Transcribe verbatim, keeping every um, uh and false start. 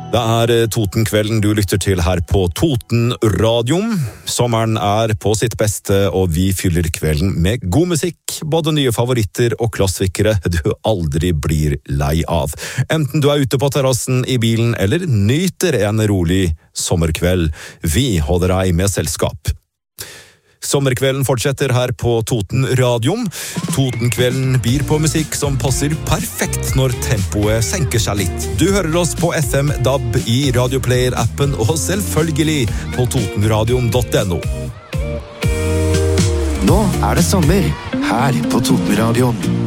Det er Totenkvelden du lytter til her på Toten Radio. Sommeren er på sitt beste, og vi fyller kvelden med god musikk, både nye favoritter og klassikere du aldri blir lei av. Enten du er ute på terrassen i bilen eller nyter en rolig sommerkveld, vi holder deg med selskap. Sommerkvelden fortsetter her på Toten Radio. Totenkvelden byr på musikk som passer perfekt når tempoet senker seg litt. Du hører oss på F M D A B i Radioplayer-appen og selvfølgelig på totenradion punktum no. Nå er det sommer her på Totenradioen.